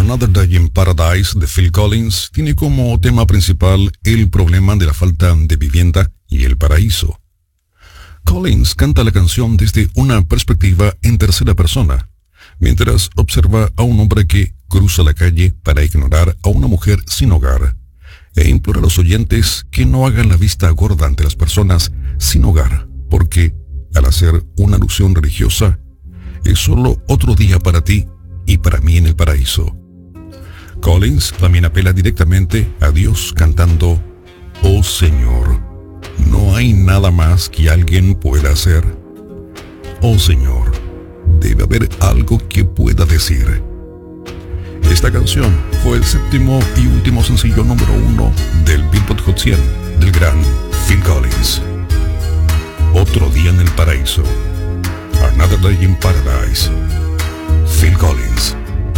Another Day in Paradise de Phil Collins tiene como tema principal el problema de la falta de vivienda y el paraíso. Collins canta la canción desde una perspectiva en tercera persona, mientras observa a un hombre que cruza la calle para ignorar a una mujer sin hogar, e implora a los oyentes que no hagan la vista gorda ante las personas sin hogar, porque, al hacer una alusión religiosa, es solo otro día para ti y para mí en el paraíso. Collins también apela directamente a Dios cantando: «Oh Señor, no hay nada más que alguien pueda hacer. Oh Señor, debe haber algo que pueda decir». Esta canción fue el séptimo y último sencillo número 1 del Billboard Hot 100 del gran Phil Collins. Otro día en el paraíso. Another Day in Paradise. Phil Collins.